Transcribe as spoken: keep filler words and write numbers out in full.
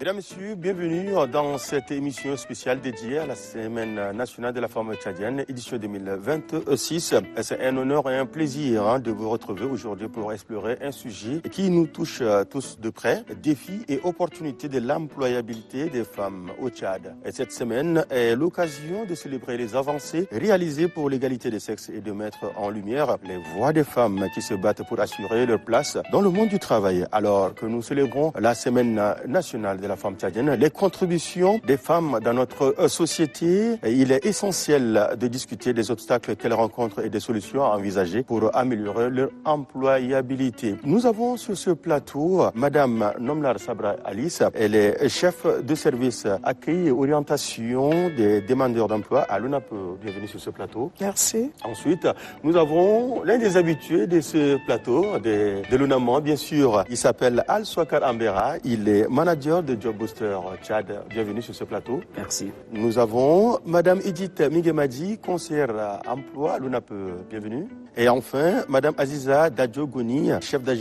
Mesdames, Messieurs, bienvenue dans cette émission spéciale dédiée à la Semaine nationale de la femme tchadienne, édition deux mille vingt-six. C'est un honneur et un plaisir hein, de vous retrouver aujourd'hui pour explorer un sujet qui nous touche tous de près, défis et opportunités de l'employabilité des femmes au Tchad. Et cette semaine est l'occasion de célébrer les avancées réalisées pour l'égalité des sexes et de mettre en lumière les voix des femmes qui se battent pour assurer leur place dans le monde du travail. Alors que nous célébrons la Semaine nationale de la femme tchadienne, les contributions des femmes dans notre société, il est essentiel de discuter des obstacles qu'elles rencontrent et des solutions à envisager pour améliorer leur employabilité. Nous avons sur ce plateau Madame Nomlar Sabra Alice. Elle est chef de service accueil et orientation des demandeurs d'emploi à l'U N A P E. Bienvenue sur ce plateau. Merci. Ensuite, nous avons l'un des habitués de ce plateau, de, de l'U N A M O, bien sûr. Il s'appelle Al Swakar Ambera. Il est manager de Job Booster Tchad. Bienvenue sur ce plateau. Merci. Nous avons Madame Edith Migemadi, conseillère emploi à l'U N A P E. Bienvenue. Et enfin, Madame Aziza Dadjo Goni, chef d'agence